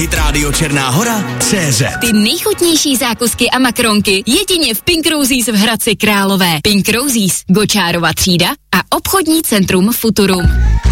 Hit Radio Černá Hora CZ. Ty nejchutnější zákusky a makronky jedině v Pink Roses v Hradci Králové. Pink Roses, Gočárova třída a obchodní centrum Futurum.